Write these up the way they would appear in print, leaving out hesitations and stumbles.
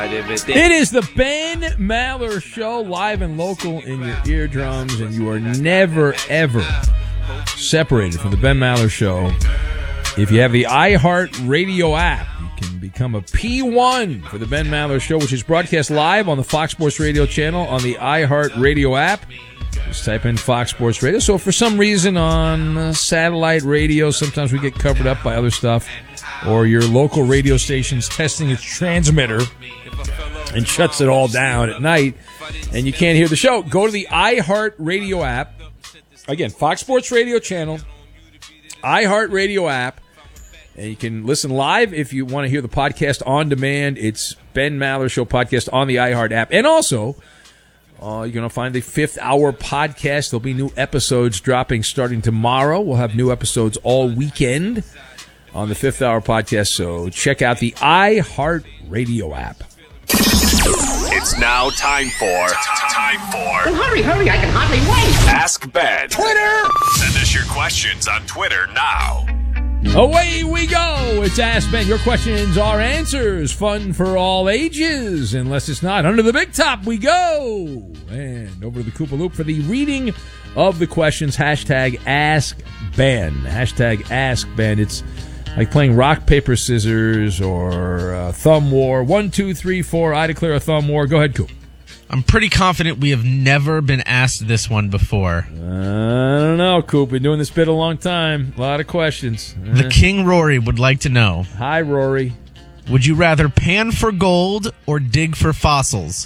It is the Ben Maller Show, live and local in your eardrums, and you are never, ever separated from the Ben Maller Show. If you have the iHeart Radio app, you can become a P1 for the Ben Maller Show, which is broadcast live on the Fox Sports Radio channel on the iHeart Radio app. Just type in Fox Sports Radio. So if for some reason on satellite radio, sometimes we get covered up by other stuff, or your local radio station's testing its transmitter and shuts it all down at night, and you can't hear the show, go to the iHeart Radio app. Again, Fox Sports Radio channel, iHeart Radio app, and you can listen live if you want to hear the podcast on demand. It's Ben Maller Show podcast on the iHeart app. And also, you're going to find the Fifth Hour podcast. There'll be new episodes dropping starting tomorrow. We'll have new episodes all weekend on the Fifth Hour podcast, so check out the iHeart Radio app. It's now time for Well, hurry, I can hardly wait. Ask Ben. Twitter! Send us your questions on Twitter now. Away we go. It's Ask Ben. Your questions, our answers. Fun for all ages, unless it's not. Under the big top we go. And over to the Koopa Loop for the reading of the questions. Hashtag Ask Ben. Hashtag Ask Ben. It's like playing rock, paper, scissors, or thumb war. 1, 2, 3, 4. I declare a thumb war. Go ahead, Coop. I'm pretty confident we have never been asked this one before. I don't know, Coop. Been doing this bit a long time. A lot of questions. The King Rory would like to know. Hi, Rory. Would you rather pan for gold or dig for fossils?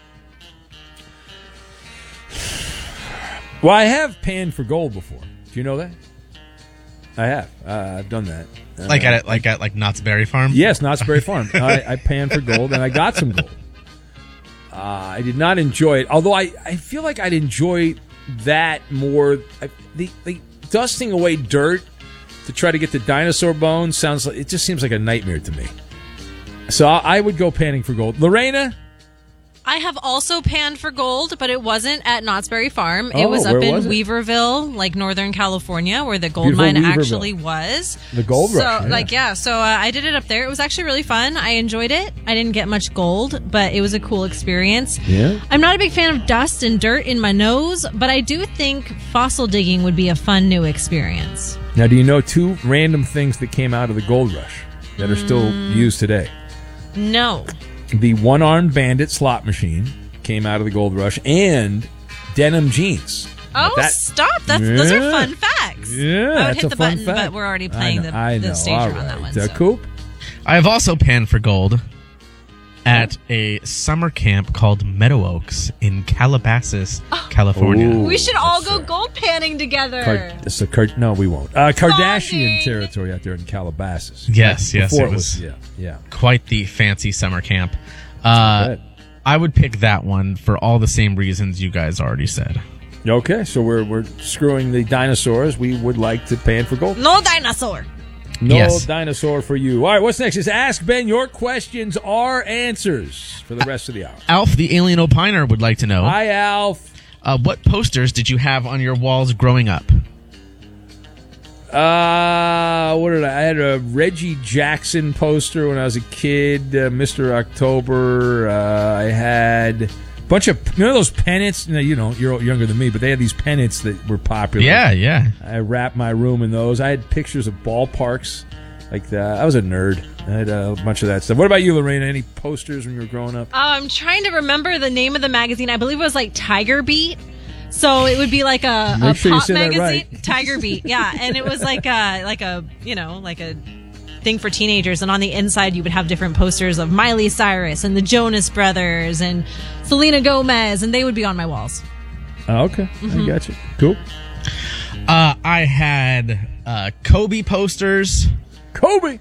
Well, I have panned for gold before. Do you know that? I have. I've done that. Like at Knott's Berry Farm? Yes, Knott's Berry Farm. I panned for gold, and I got some gold. I did not enjoy it, although I feel like I'd enjoy that more. The dusting away dirt to try to get the dinosaur bones it just seems like a nightmare to me. So I would go panning for gold. Lorena? I have also panned for gold, but it wasn't at Knott's Berry Farm. It was up in Weaverville, like Northern California, where the gold mine actually was. The gold rush. So I did it up there. It was actually really fun. I enjoyed it. I didn't get much gold, but it was a cool experience. Yeah. I'm not a big fan of dust and dirt in my nose, but I do think fossil digging would be a fun new experience. Now, do you know two random things that came out of the gold rush that are still used today? No. The one-armed bandit slot machine came out of the gold rush, and denim jeans. Oh, stop. Those are fun facts. Yeah, I would that's hit the button, fact. but we're already playing the stager on that one. Coop? I have also panned for gold at a summer camp called Meadow Oaks in Calabasas, California. Ooh, we should all go gold panning together. No, we won't. Kardashian territory out there in Calabasas. Yes, Before it was yeah. quite the fancy summer camp. I would pick that one for all the same reasons you guys already said. Okay, so we're screwing the dinosaurs. We would like to pan for gold. No dinosaur. No dinosaur for you. All right, what's next? Is Ask Ben. Your questions are answers for the rest of the hour. Alf, the alien opiner, would like to know. Hi, Alf. What posters did you have on your walls growing up? What did I had a Reggie Jackson poster when I was a kid, Mr. October. I had a bunch of, those pennants. You're younger than me, but they had these pennants that were popular. Yeah. I wrapped my room in those. I had pictures of ballparks like that. I was a nerd. I had a bunch of that stuff. What about you, Lorena? Any posters when you were growing up? I'm trying to remember the name of the magazine. I believe it was like Tiger Beat. So it would be like a pop magazine, right. Tiger Beat, yeah, and it was like a thing for teenagers. And on the inside, you would have different posters of Miley Cyrus and the Jonas Brothers and Selena Gomez, and they would be on my walls. Oh, okay, I got you. Cool. I had Kobe posters. Kobe.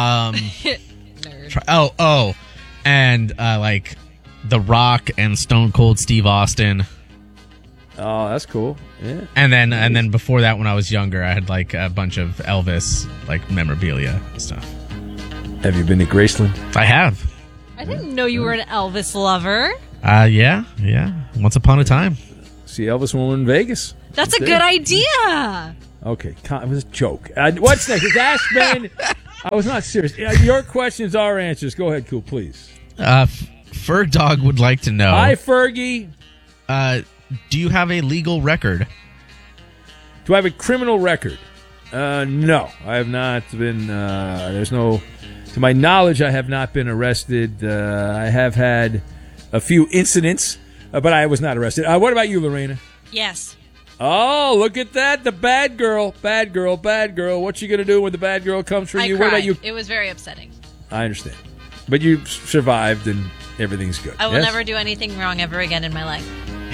And like The Rock and Stone Cold Steve Austin. Oh, that's cool. Yeah. And then before that, when I was younger, I had like a bunch of Elvis like memorabilia and stuff. Have you been to Graceland? I have. I didn't know you were an Elvis lover. Yeah. Once upon a time. See Elvis when we were in Vegas. That's a good idea. Okay, it was a joke. What's next? It's Ask Ben. I was not serious. Your questions are answers. Go ahead, Cool, please. Ferg Dog would like to know. Hi, Fergie. Do you have a legal record? Do I have a criminal record? No, I have not been. To my knowledge, I have not been arrested. I have had a few incidents, but I was not arrested. What about you, Lorena? Yes. Oh, look at that. The bad girl. Bad girl, bad girl. What you going to do when the bad girl comes for you? Cried. What about you? It was very upsetting. I understand. But you survived and everything's good. I will never do anything wrong ever again in my life.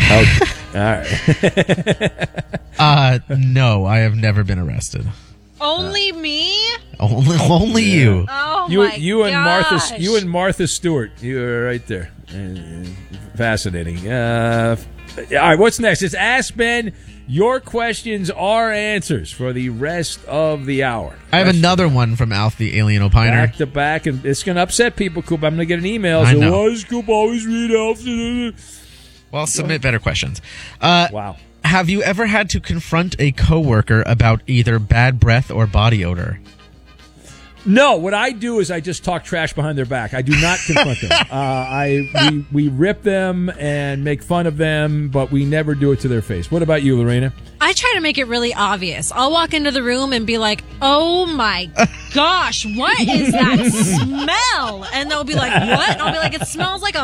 Okay. All right. No, I have never been arrested. Only me? Only you. Oh, you my gosh. You and Martha Stewart. You are right there. Fascinating. All right, what's next? It's Ask Ben. Your questions are answers for the rest of the hour. I have another one from Alf the Alien Opiner. Back to back, and it's going to upset people, Coop. I'm going to get an email. I know. Why does Coop always read Alf? Well, submit better questions. Wow. Have you ever had to confront a coworker about either bad breath or body odor? No, what I do is I just talk trash behind their back. I do not confront them. We rip them and make fun of them, but we never do it to their face. What about you, Lorena? I try to make it really obvious. I'll walk into the room and be like, oh my gosh, what is that smell? And they'll be like, what? And I'll be like, it smells like a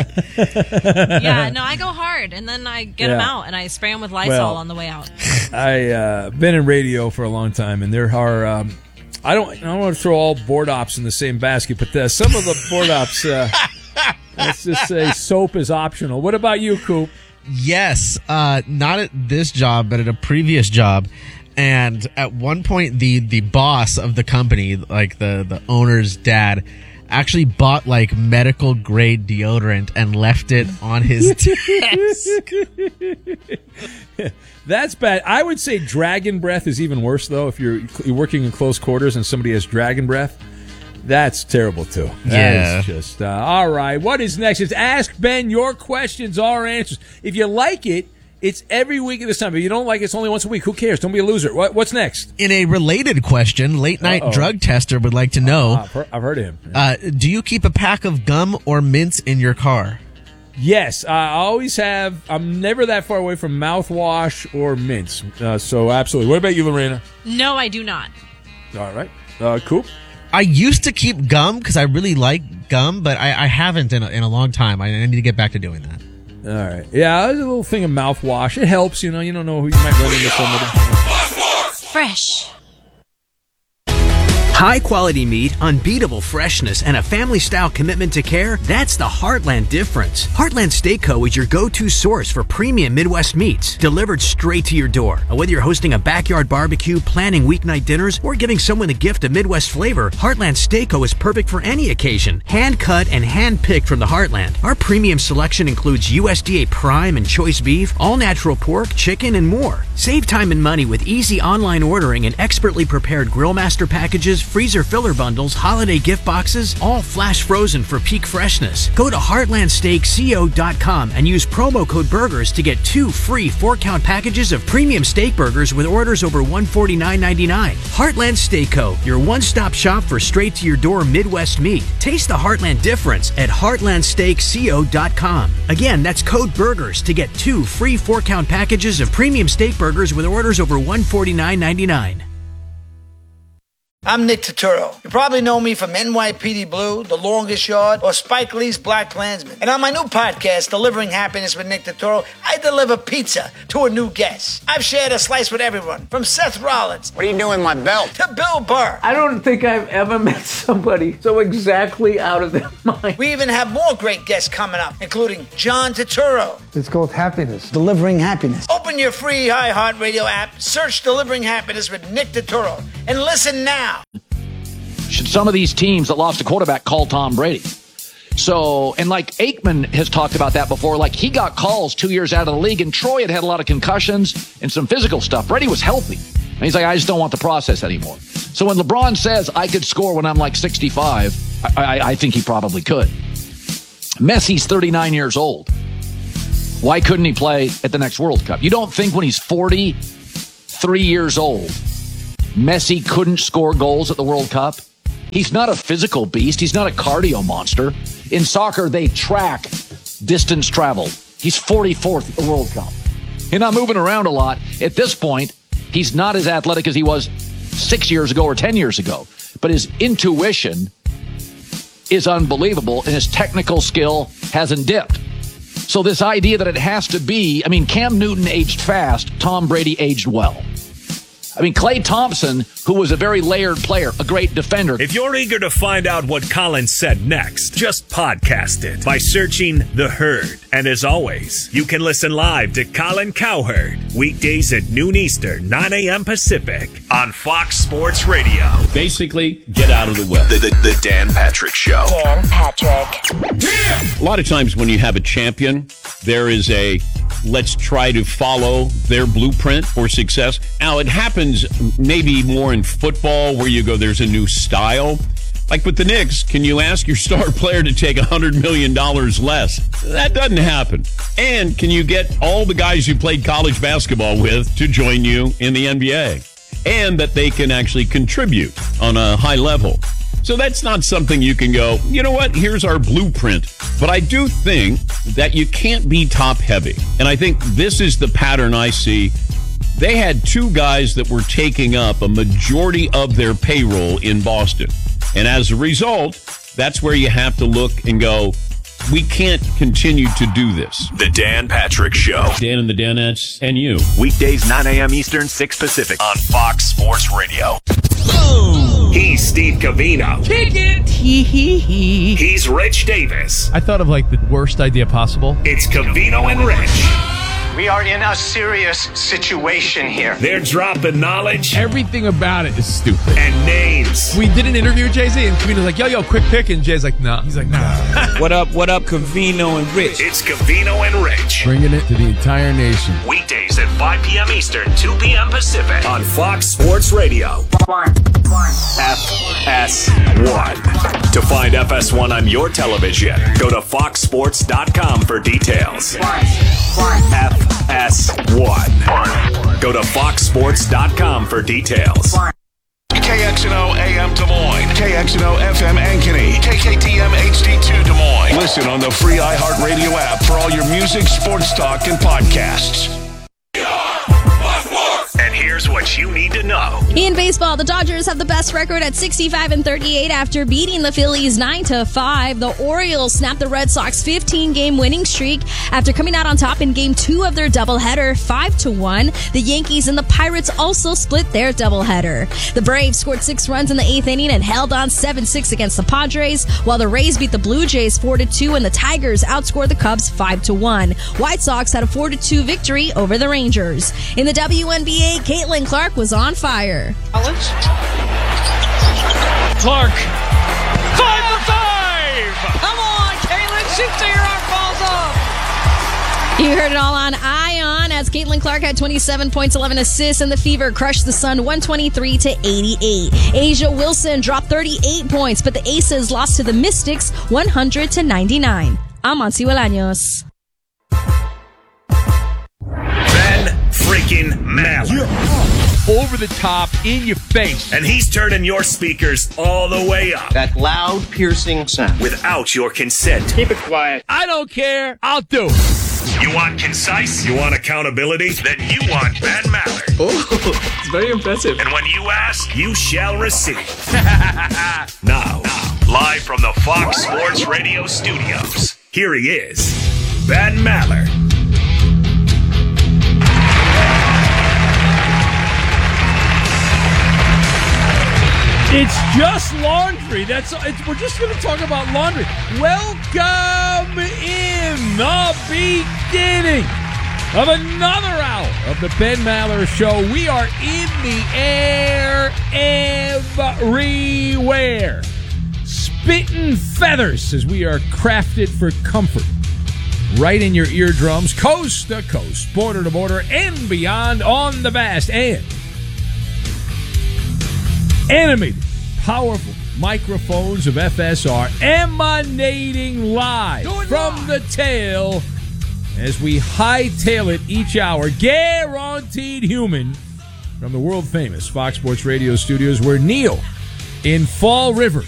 Yeah, no, I go hard. And then I get them out and I spray them with Lysol on the way out. I've been in radio for a long time, and there are... I don't want to throw all board ops in the same basket, but some of the board ops, let's just say soap is optional. What about you, Coop? Yes, not at this job, but at a previous job. And at one point, the boss of the company, like the owner's dad, actually bought like medical grade deodorant and left it on his desk. That's bad. I would say dragon breath is even worse, though. If you're working in close quarters and somebody has dragon breath, that's terrible, too. That's just all right. What is next? It's Ask Ben. Your questions are answers. If you like it, it's every week at this time. If you don't like it, it's only once a week. Who cares? Don't be a loser. What's next? In a related question, late night drug tester would like to know. I've heard of him. Do you keep a pack of gum or mints in your car? Yes, I always have. I'm never that far away from mouthwash or mints. So absolutely. What about you, Lorena? No, I do not. All right. Coop? I used to keep gum because I really like gum, but I haven't in a long time. I need to get back to doing that. All right. Yeah, there's a little thing of mouthwash. It helps, you know. You don't know who you might run into somebody. Fresh. High-quality meat, unbeatable freshness, and a family-style commitment to care, that's the Heartland difference. Heartland Steak Co. is your go-to source for premium Midwest meats, delivered straight to your door. Whether you're hosting a backyard barbecue, planning weeknight dinners, or giving someone a gift of Midwest flavor, Heartland Steak Co. is perfect for any occasion. Hand-cut and hand-picked from the Heartland. Our premium selection includes USDA Prime and Choice Beef, all-natural pork, chicken, and more. Save time and money with easy online ordering and expertly prepared Grillmaster packages, freezer filler bundles, holiday gift boxes, all flash frozen for peak freshness. Go to heartlandsteakco.com and use promo code BURGERS to get 2 free 4-count packages of premium steak burgers with orders over $149.99. Heartland Steak Co., your one-stop shop for straight-to-your-door Midwest meat. Taste the Heartland difference at heartlandsteakco.com. Again, that's code BURGERS to get 2 free 4-count packages of premium steak burgers with orders over $149.99. I'm Nick Turturro. You probably know me from NYPD Blue, The Longest Yard, or Spike Lee's Black Klansman. And on my new podcast, Delivering Happiness with Nick Turturro, I deliver pizza to a new guest. I've shared a slice with everyone, from Seth Rollins. What are you doing with my belt? To Bill Burr. I don't think I've ever met somebody so exactly out of their mind. We even have more great guests coming up, including John Turturro. It's called Happiness. Delivering Happiness. Open your free iHeartRadio app, search Delivering Happiness with Nick Turturro, and listen now. Should some of these teams that lost a quarterback call Tom Brady? So, and like Aikman has talked about that before, like he got calls 2 years out of the league, and Troy had a lot of concussions and some physical stuff. Brady was healthy. And he's like, I just don't want the process anymore. So when LeBron says I could score when I'm like 65, I think he probably could. Messi's 39 years old. Why couldn't he play at the next World Cup? You don't think when he's 43 years old, Messi couldn't score goals at the World Cup? He's not a physical beast. He's not a cardio monster. In soccer, they track distance traveled. He's 44th at the World Cup. He's not moving around a lot. At this point, he's not as athletic as he was 6 years ago or 10 years ago. But his intuition is unbelievable, and his technical skill hasn't dipped. So this idea that it has to be, I mean, Cam Newton aged fast, Tom Brady aged well. I mean, Klay Thompson, who was a very layered player, a great defender. If you're eager to find out what Colin said next, just podcast it by searching The Herd. And as always, you can listen live to Colin Cowherd, weekdays at noon Eastern, 9 a.m. Pacific, on Fox Sports Radio. Basically, get out of the way. The Dan Patrick Show. Dan Patrick. A lot of times when you have a champion, there is a let's try to follow their blueprint for success. Now, it happens maybe more in football where you go, there's a new style. Like with the Knicks, can you ask your star player to take $100 million less? That doesn't happen. And can you get all the guys you played college basketball with to join you in the NBA? And that they can actually contribute on a high level. So that's not something you can go, you know what, here's our blueprint. But I do think that you can't be top heavy. And I think this is the pattern I see. They had two guys that were taking up a majority of their payroll in Boston. And as a result, that's where you have to look and go, we can't continue to do this. The Dan Patrick Show. Dan and the Danettes and you. Weekdays 9 a.m. Eastern, 6 Pacific on Fox Sports Radio. Boom! He's Steve Covino. Kick it! He's Rich Davis. I thought of like the worst idea possible. It's Covino and Rich. We are in a serious situation here. They're dropping knowledge. Everything about it is stupid. And names. We did an interview with Jay-Z, and Covino's like, yo, quick pick. And Jay's like, nah. He's like, nah. What up, Covino and Rich? It's Covino and Rich. Bringing it to the entire nation. Weekdays at 5 p.m. Eastern, 2 p.m. Pacific on Fox Sports Radio. FS1. To find FS1 on your television, go to foxsports.com for details. FS1. Go to foxsports.com for details. KXNO AM Des Moines, KXNO FM Ankeny, KKTM HD2 Des Moines. Listen on the free iHeartRadio app for all your music, sports talk, and podcasts. And here's what you need to know. In baseball, the Dodgers have the best record at 65-38 after beating the Phillies 9-5. The Orioles snapped the Red Sox 15-game winning streak after coming out on top in Game 2 of their doubleheader 5-1. The Yankees and the Pirates also split their doubleheader. The Braves scored 6 runs in the 8th inning and held on 7-6 against the Padres, while the Rays beat the Blue Jays 4-2 and the Tigers outscored the Cubs 5-1. White Sox had a 4-2 victory over the Rangers. In the WNBA, Caitlin Clark was on fire. Clark, 5 for 5! Come on, Caitlin, shoot till your arm falls off! You heard it all on ION as Caitlin Clark had 27 points, 11 assists, and the Fever crushed the Sun 123-88. Asia Wilson dropped 38 points, but the Aces lost to the Mystics 100-99. I'm Monty Bolaños. Freaking Maller. Over the top, in your face. And he's turning your speakers all the way up. That loud, piercing sound. Without your consent. Keep it quiet. I don't care. I'll do it. You want concise? You want accountability? Then you want Ben Maller. Oh, it's very impressive. And when you ask, you shall receive. Now, live from the Fox Sports Radio studios, here he is, Ben Maller. It's just laundry. We're just going to talk about laundry. Welcome in the beginning of another hour of the Ben Maller Show. We are in the air everywhere. Spitting feathers as we are crafted for comfort. Right in your eardrums, coast to coast, border to border, and beyond on the vast and animated, powerful microphones of FSR emanating live from the tail as we hightail it each hour. Guaranteed human from the world-famous Fox Sports Radio studios where Neil in Fall River